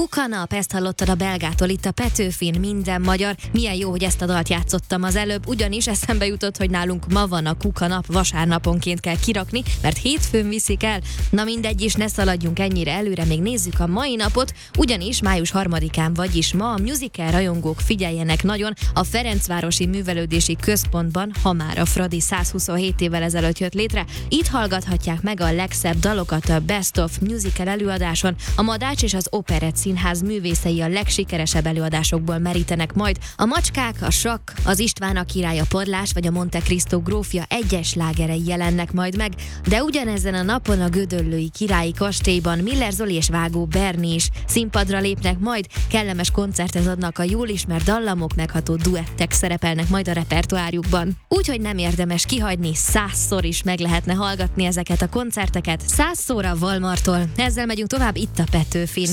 Kukanap, ezt hallottad a Belgától, itt a Petőfin, minden magyar. Milyen jó, hogy ezt a dalt játszottam az előbb, ugyanis eszembe jutott, hogy nálunk ma van a kukanap, vasárnaponként kell kirakni, mert hétfőn viszik el. Na mindegy is, ne szaladjunk ennyire előre, még nézzük a mai napot, ugyanis május 3-án, vagyis ma a musical rajongók figyeljenek nagyon, a Ferencvárosi Művelődési Központban, ha már a Fradi 127 évvel ezelőtt jött létre, itt hallgathatják meg a legszebb dalokat a Best of Musical előadáson. A Madács és az Operett Színház művészei a legsikeresebb előadásokból merítenek majd. A Macskák, a Sakk, az István a király, a Padlás vagy a Monte Cristo grófja egyes slágerei jelennek majd meg, de ugyanezen a napon a Gödöllői Királyi Kastélyban Miller Zoli és Vágó Berni is színpadra lépnek majd, kellemes koncertet adnak, a jól ismert dallamok, megható duettek szerepelnek majd a repertoárjukban. Úgyhogy nem érdemes kihagyni, 100-szor is meg lehetne hallgatni ezeket a koncerteket, 100-szor a Valmartól. Ezzel megyünk tovább itt a Petőfin.